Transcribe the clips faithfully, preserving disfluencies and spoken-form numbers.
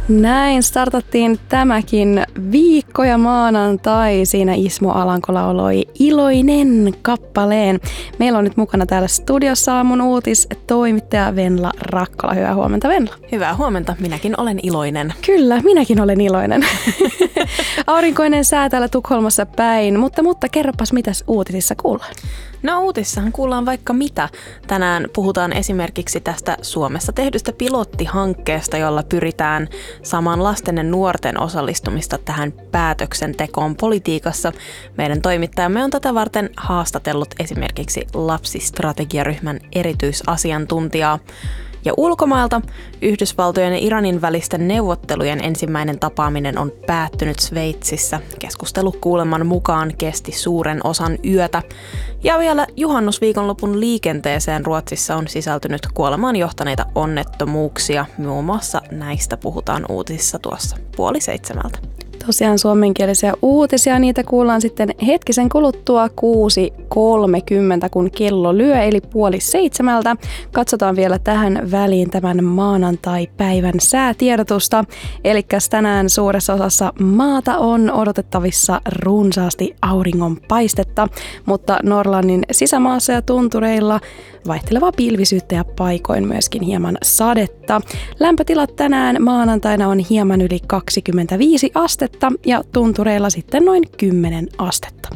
Näin startattiin tämäkin viikko ja maanantai. Siinä Ismo Alanko lauloi Iloinen kappaleen. Meillä on nyt mukana täällä studiossa aamun uutistoimittaja Venla Rakkola. Hyvää huomenta, Venla. Hyvää huomenta. Minäkin olen iloinen. Kyllä, minäkin olen iloinen. Aurinkoinen sää täällä Tukholmassa päin, mutta, mutta kerropas, mitäs uutisissa kuullaan? No uutissahan kuullaan vaikka mitä. Tänään puhutaan esimerkiksi tästä Suomessa tehdystä pilottihankkeesta, jolla pyritään saamaan lasten ja nuorten osallistumista tähän päätöksentekoon politiikassa. Meidän toimittajamme on tätä varten haastatellut esimerkiksi lapsistrategiaryhmän erityisasiantuntijaa. Ja ulkomailta Yhdysvaltojen ja Iranin välisten neuvottelujen ensimmäinen tapaaminen on päättynyt Sveitsissä. Keskustelu kuuleman mukaan kesti suuren osan yötä. Ja vielä juhannusviikonlopun liikenteeseen Ruotsissa on sisältynyt kuolemaan johtaneita onnettomuuksia. Muun muassa näistä puhutaan uutisissa tuossa puoli seitsemältä. Tosiaan suomenkielisiä uutisia, niitä kuullaan sitten hetkisen kuluttua kuusi kolmekymmentä, kun kello lyö, eli puoli seitsemältä. Katsotaan vielä tähän väliin tämän maanantai-päivän säätiedotusta. Eli tänään suuressa osassa maata on odotettavissa runsaasti auringonpaistetta, mutta Norlannin sisämaassa ja tuntureilla vaihtelevaa pilvisyyttä ja paikoin myöskin hieman sadetta. Lämpötilat tänään maanantaina on hieman yli kaksikymmentäviisi astetta ja tuntureilla sitten noin kymmenen astetta.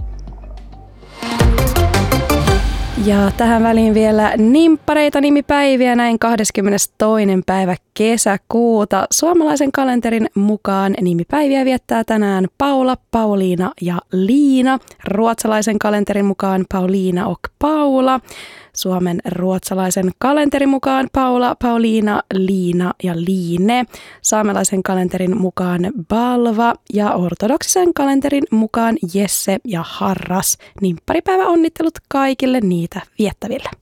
Ja tähän väliin vielä nimppareita nimipäiviä näin kahdeskymmenestoinen päivä kesäkuuta. Suomalaisen kalenterin mukaan nimipäiviä viettää tänään Paula, Pauliina ja Liina. Ruotsalaisen kalenterin mukaan Pauliina och Paula. Suomen ruotsalaisen kalenterin mukaan Paula, Pauliina, Liina ja Liine. Saamelaisen kalenterin mukaan Balva ja ortodoksisen kalenterin mukaan Jesse ja Harras. Nimpparipäivä onnittelut kaikille niitä viettäville.